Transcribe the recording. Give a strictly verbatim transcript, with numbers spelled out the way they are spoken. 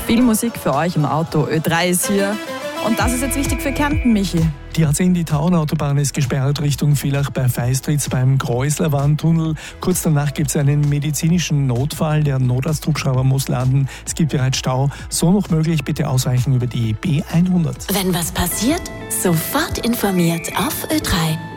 Viel Musik für euch im Auto. Ö drei ist hier. Und das ist jetzt wichtig für Kärnten, Michi. Die A zehn, die Tauernautobahn, ist gesperrt Richtung Villach bei Feistritz beim Kreuzlerwarntunnel. Kurz danach gibt es einen medizinischen Notfall. Der Notarzthubschrauber muss landen. Es gibt bereits Stau. So noch möglich, bitte ausweichen über die B hundert. Wenn was passiert, sofort informiert auf Ö drei.